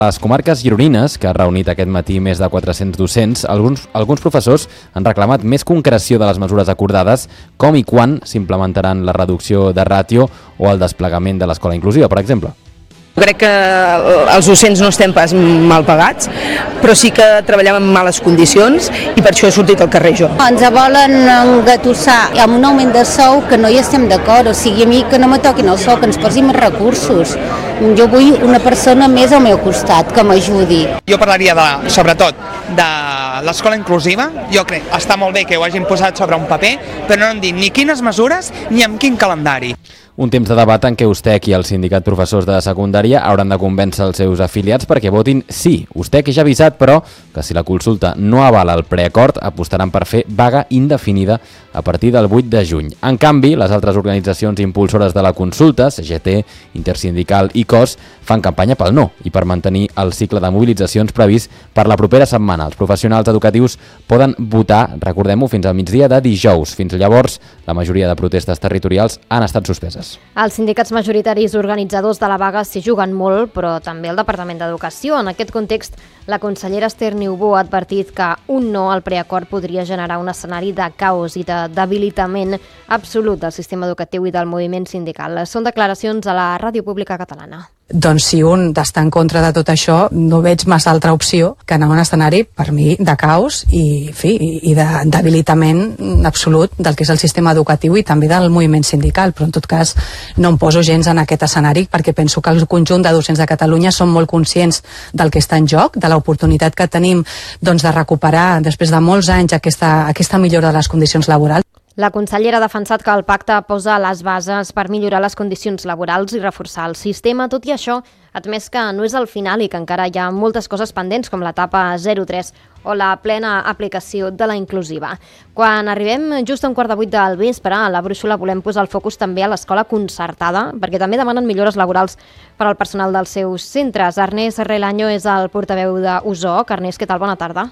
A les comarques gironines, que ha reunit aquest matí més de 400 docents, alguns professors han reclamat més concreció de les mesures acordades, com i quan s'implementaran la reducció de ràtio o el desplegament de l'escola inclusiva, per exemple. Crec que els docents no estem pas mal pagats, però sí que treballem en males condicions i per això he sortit al carrer jo. Ens volen engatussar amb un augment de sou que no hi estem d'acord, o sigui, a mi que no me toquin el sou, que ens posin més recursos. Jo vull una persona més al meu costat que m'ajudi. Jo parlaria sobretot de l'escola inclusiva. Jo crec que està molt bé que ho hagin posat sobre un paper, però no han dit ni quines mesures ni amb quin calendari. Un temps de debat en què USTEC i el sindicat professors de secundària hauran de convèncer els seus afiliats perquè votin sí. USTEC ja ha avisat, però, que si la consulta no avala el preacord, apostaran per fer vaga indefinida a partir del 8 de juny. En canvi, les altres organitzacions impulsores de la consulta, CGT, Intersindical i COS, fan campanya pel no i per mantenir el cicle de mobilitzacions previst per la propera setmana. Els professionals educatius poden votar, recordem-ho, fins al migdia de dijous. Fins llavors, la majoria de protestes territorials han estat suspeses. Els sindicats majoritaris organitzadors de la vaga s'hi juguen molt, però també el Departament d'Educació. En aquest context, la consellera Esther Niubó ha advertit que un no al preacord podria generar un escenari de caos i de debilitament absolut del sistema educatiu i del moviment sindical. Són declaracions a la Ràdio Pública Catalana. Doncs si un està en contra de tot això, no veig massa altra opció que anar a un escenari, per mi, de caos i de debilitament absolut del que és el sistema educatiu i també del moviment sindical, però en tot cas no em poso gens en aquest escenari perquè penso que el conjunt de docents de Catalunya són molt conscients del que està en joc, de l'oportunitat que tenim doncs, de recuperar després de molts anys aquesta millora de les condicions laborals. La consellera ha defensat que el pacte posa les bases per millorar les condicions laborals i reforçar el sistema. Tot i això, ha admès que no és el final i que encara hi ha moltes coses pendents, com l'etapa 0-3 o la plena aplicació de la inclusiva. Quan arribem just a 7:15 del vespre, a la brúixola volem posar el focus també a l'escola concertada, perquè també demanen millores laborals per al personal dels seus centres. Ernest Relaño és el portaveu d'USOC. Ernest, què tal? Bona tarda.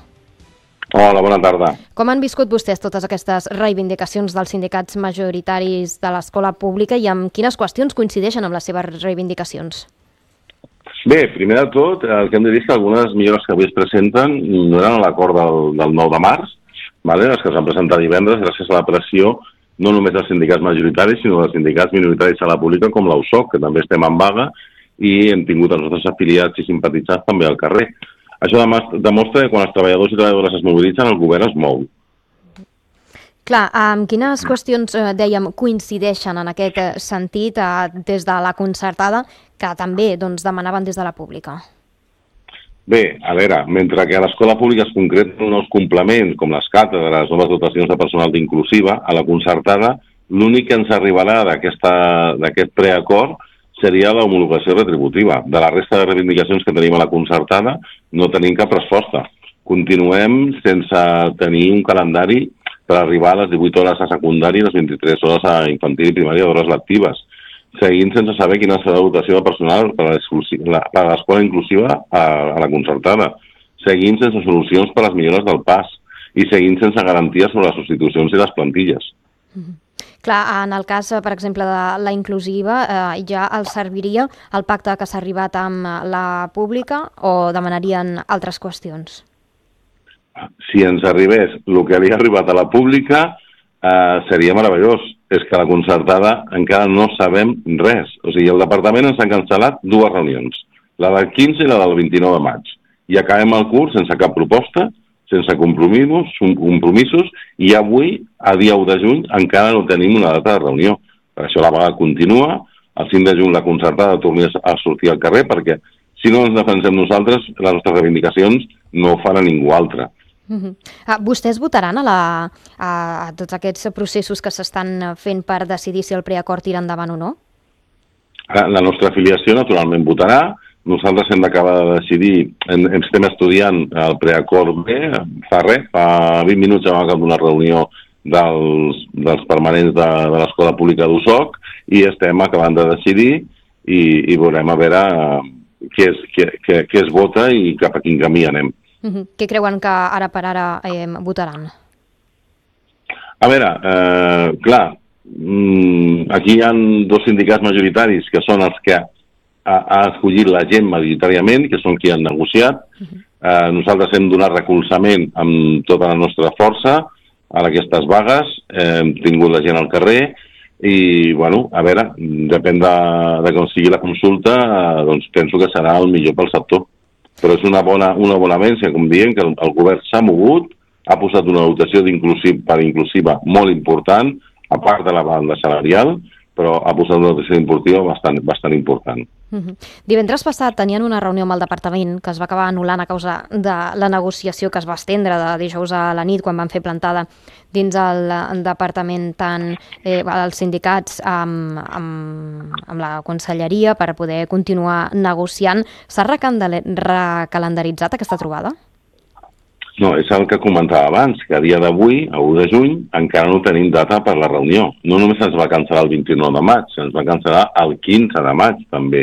Hola, bona tarda. Com han viscut vostès totes aquestes reivindicacions dels sindicats majoritaris de l'escola pública i amb quines qüestions coincideixen amb les seves reivindicacions? Bé, primer de tot, el que hem de dir és que algunes millores que avui es presenten no eren a l'acord del 9 de març, les que es van presentar divendres gràcies a la pressió no només dels sindicats majoritaris, sinó dels sindicats minoritaris a la pública com l'USOC, que també estem en vaga i hem tingut els nostres afiliats i simpatitzants també al carrer. Això demostra que quan els treballadors i treballadores es mobilitzen, el govern es mou. Clar, amb quines qüestions, dèiem, coincideixen en aquest sentit des de la concertada que també demanaven des de la pública? Bé, a veure, mentre que a l'escola pública es concreten nous complements com les càtedres, noves dotacions de personal d'inclusiva, a la concertada l'únic que ens arribarà d'aquest preacord seria l'homologació retributiva. De la resta de reivindicacions que tenim a la concertada no tenim cap resposta. Continuem sense tenir un calendari per arribar a les 18 hores a secundària i les 23 hores a infantil i primària d'hores lectives. Seguint sense saber quina serà la dotació de personal per a l'escola inclusiva a la concertada. Seguint sense solucions per a les millores del PAS i seguint sense garanties sobre les substitucions i les plantilles. Clar, en el cas, per exemple, de la inclusiva, ja els serviria el pacte que s'ha arribat amb la pública o demanarien altres qüestions? Si ens arribés el que havia arribat a la pública, seria meravellós. És que a la concertada encara no sabem res. O sigui, el departament ens ha cancel·lat 2 reunions, la del 15 i la del 29 de maig. I acabem el curs sense cap proposta, sense compromisos, i avui, a dia 1 de juny, encara no tenim una data de reunió. Per això la vaga continua, el 5 de juny la concertada torna a sortir al carrer, perquè si no ens defensem nosaltres, les nostres reivindicacions no ho farà ningú altre. Vostès votaran a tots aquests processos que s'estan fent per decidir si el preacord tira endavant o no? La nostra afiliació naturalment votarà. Nosaltres hem d'acabar de decidir, estem estudiant el preacord B, fa 20 minuts ja vam acabar una reunió dels permanents de l'escola pública d'USOC i estem acabant de decidir i veurem a veure què es vota i cap a quin camí anem. Què creuen que ara per ara votaran? A veure, clar, aquí hi ha 2 sindicats majoritaris que són els que ha escollit la gent majoritàriament, que són qui han negociat. Nosaltres hem donat recolzament amb tota la nostra força a aquestes vagues, hem tingut la gent al carrer i, bueno, a veure, depèn de com sigui la consulta, doncs penso que serà el millor pel sector. Però és una bona evidència, com diem, que el govern s'ha mogut, ha posat una dotació per inclusiva molt important, a part de la banda salarial, però ha posat una dotació importiva bastant important. Divendres passat tenien una reunió amb el departament que es va acabar anul·lant a causa de la negociació que es va estendre de dijous a la nit quan van fer plantada dins el departament tant els sindicats amb la conselleria per poder continuar negociant. S'ha recalendaritzat aquesta trobada? No, és el que comentava abans, que a dia d'avui, a 1 de juny, encara no tenim data per la reunió. No només ens va cancel·lar el 29 de maig, ens va cancel·lar el 15 de maig, també.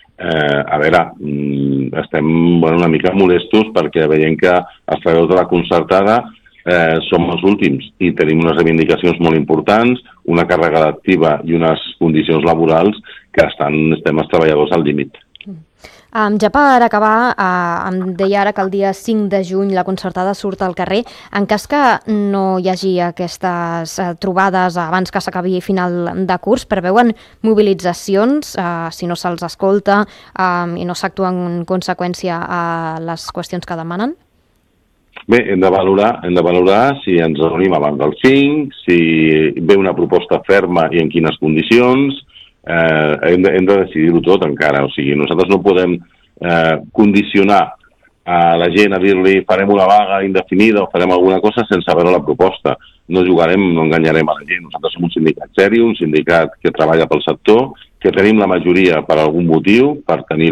A veure, estem una mica molestos perquè veiem que els treballadors de la concertada som els últims i tenim unes reivindicacions molt importants, una càrrega lectiva i unes condicions laborals que estem els treballadors al límit. Ja per acabar, em deia ara que el dia 5 de juny la concertada surt al carrer. En cas que no hi hagi aquestes trobades abans que s'acabi final de curs, preveuen mobilitzacions si no se'ls escolta i no s'actua en conseqüència a les qüestions que demanen? Bé, hem de valorar si ens reunim abans del 5, si ve una proposta ferma i en quines condicions. Hem de decidir-ho tot encara, o sigui, nosaltres no podem condicionar a la gent a dir-li farem una vaga indefinida o farem alguna cosa sense veure la proposta. No jugarem, no enganyarem a la gent. Nosaltres som un sindicat seri, un sindicat que treballa pel sector, que tenim la majoria per algun motiu, per tenir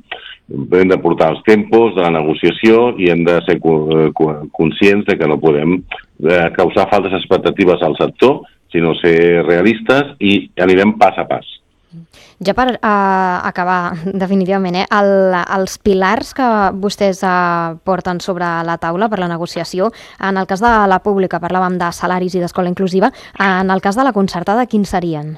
hem de portar els tempos de la negociació i hem de ser conscients de que no podem causar faltes expectatives al sector, sinó ser realistes i anirem pas a pas. Ja per acabar, definitivament, els pilars que vostès porten sobre la taula per la negociació, en el cas de la pública parlàvem de salaris i d'escola inclusiva, en el cas de la concertada, quins serien?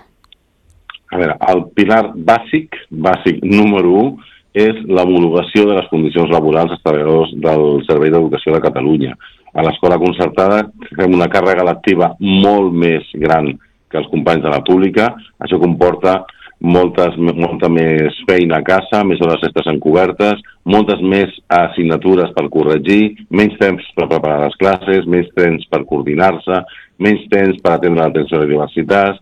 A veure, el pilar bàsic número 1, és l'homologació de les condicions laborals dels treballadors del Servei d'Educació de Catalunya. A l'escola concertada fem una càrrega lectiva molt més gran que els companys de la pública. Això comporta molta més feina a casa, més hores extres encobertes, moltes més assignatures per corregir, menys temps per preparar les classes, menys temps per coordinar-se, menys temps per atendre l'atenció a les diversitats.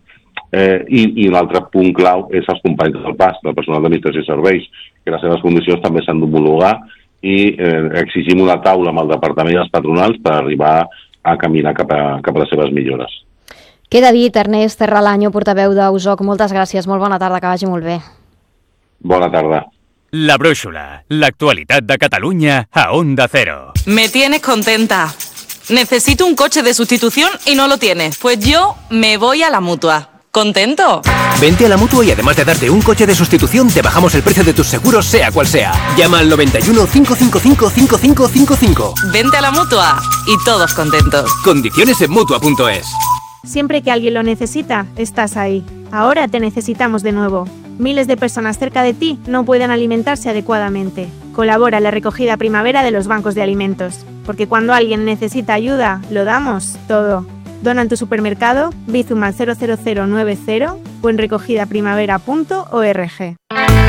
I un altre punt clau és els companys del PAS, del personal d'administració i serveis, que les seves condicions també s'han d'homologar i exigim una taula amb el departament i els patronals per arribar a caminar cap a les seves millores. Queda dit, Ernest Serralaño, portaveu d'USOC. Moltes gràcies, molt bona tarda, que vagi molt bé. Bona tarda. La Brúixola, l'actualitat de Catalunya a Onda Cero. Me tienes contenta. Necesito un coche de sustitución y no lo tienes. Pues yo me voy a la Mutua. ¿Contento? Vente a la Mutua y además de darte un coche de sustitución, te bajamos el precio de tus seguros, sea cual sea. Llama al 91 555 5555. Vente a la Mutua y todos contentos. Condiciones en Mutua.es. Siempre que alguien lo necesita, estás ahí. Ahora te necesitamos de nuevo. Miles de personas cerca de ti no pueden alimentarse adecuadamente. Colabora en la recogida primavera de los bancos de alimentos. Porque cuando alguien necesita ayuda, lo damos todo. Dona en tu supermercado, Bizum al 00090 o en recogidaprimavera.org.